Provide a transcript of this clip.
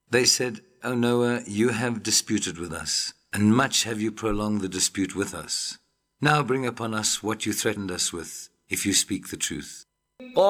They said, O Noah, you have disputed with us, and much have you prolonged the dispute with us. Now bring upon us what you threatened us with, if you speak the truth.